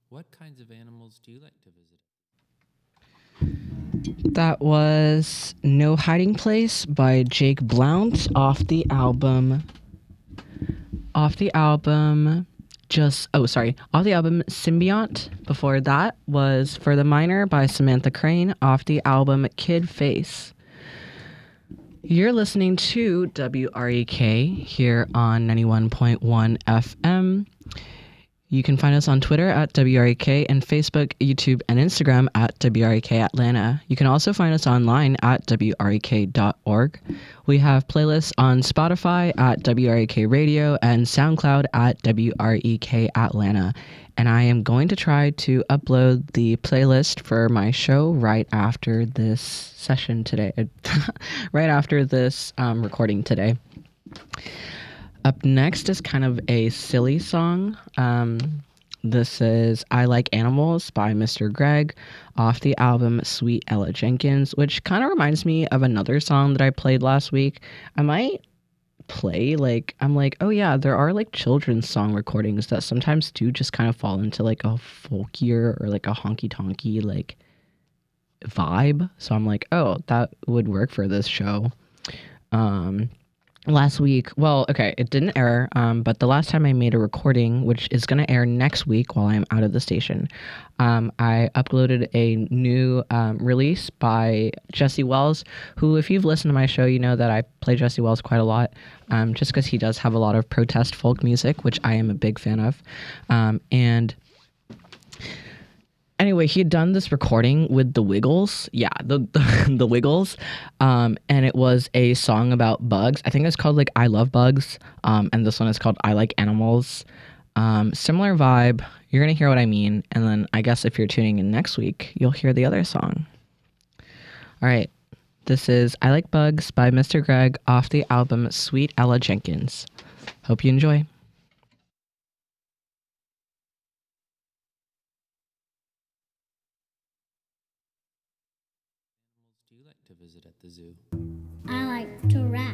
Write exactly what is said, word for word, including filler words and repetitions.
What kinds of animals do you like to visit? That was No Hiding Place by Jake Blount off the album. Off the album. Just, oh, sorry. Off the album Symbiont. Before that was For the Minor by Samantha Crane off the album Kid Face. You're listening to W R E K here on ninety-one point one F M. You can find us on Twitter at W R E K and Facebook, YouTube, and Instagram at W R E K Atlanta. You can also find us online at W R E K dot org. We have playlists on Spotify at W R E K Radio and SoundCloud at W R E K Atlanta. And I am going to try to upload the playlist for my show right after this session today, right after this um, recording today. Up next is kind of a silly song. Um, this is I Like Animals by Mister Greg off the album Sweet Ella Jenkins, which kind of reminds me of another song that I played last week. I might play like, I'm like, oh yeah, there are like children's song recordings that sometimes do just kind of fall into like a folkier or like a honky tonky like vibe. So I'm like, oh, that would work for this show. Um, last week, well, okay, it didn't air, um, but the last time I made a recording, which is going to air next week while I'm out of the station, um, I uploaded a new um, release by Jesse Wells, who, if you've listened to my show, you know that I play Jesse Wells quite a lot, um, just because he does have a lot of protest folk music, which I am a big fan of. Um, and Anyway, he had done this recording with the Wiggles. Yeah, the the, the Wiggles. Um, and it was a song about bugs. I think it's called like I Love Bugs. Um, and this one is called I Like Animals. Um, similar vibe. You're going to hear what I mean. And then I guess if you're tuning in next week, you'll hear the other song. All right. This is I Like Bugs by Mister Greg off the album Sweet Ella Jenkins. Hope you enjoy. Do you like to visit at the zoo? I like to rap.